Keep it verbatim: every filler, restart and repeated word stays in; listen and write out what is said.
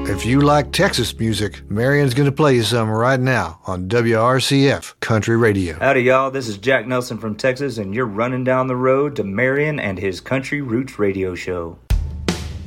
If you like Texas music, Marion's going to play you some right now on W R C F Country Radio. Howdy, y'all. This is Jack Nelson from Texas, and you're running down the road to Marion and his Country Roots radio show.